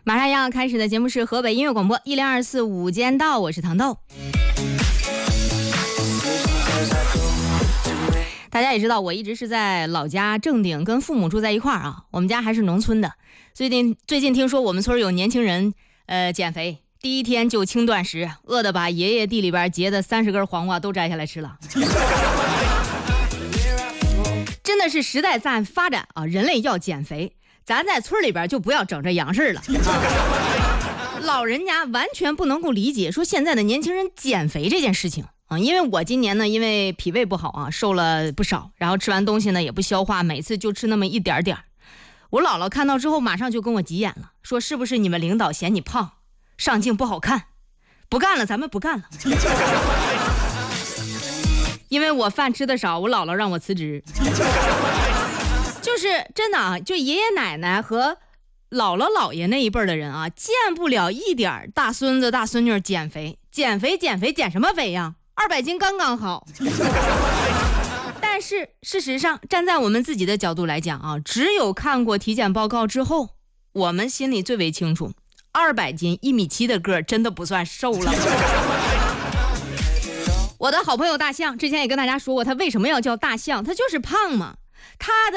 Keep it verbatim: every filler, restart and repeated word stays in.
马上要开始的节目是河北音乐广播一零二四午间到，我是糖豆。大家也知道，我一直是在老家正定跟父母住在一块儿啊，我们家还是农村的。最近最近听说我们村有年轻人呃减肥，第一天就轻断食，饿得把爷爷地里边结的三十根黄瓜都摘下来吃了。真的是时代在发展啊，人类要减肥，咱在村里边就不要整这洋事了、啊、老人家完全不能够理解说现在的年轻人减肥这件事情啊。因为我今年呢因为脾胃不好啊，瘦了不少，然后吃完东西呢也不消化，每次就吃那么一点点。我姥姥看到之后马上就跟我急眼了，说是不是你们领导嫌你胖，上镜不好看，不干了，咱们不干了。因为我饭吃的少，我姥姥让我辞职。就是真的啊，就爷爷奶奶和姥姥姥爷那一辈的人啊，见不了一点大孙子大孙女减肥，减肥减肥减什么肥呀？二百斤刚刚好。但是事实上，站在我们自己的角度来讲啊，只有看过体检报告之后，我们心里最为清楚，二百斤一米七的个真的不算瘦了。我的好朋友大象之前也跟大家说过，他为什么要叫大象，他就是胖嘛，他的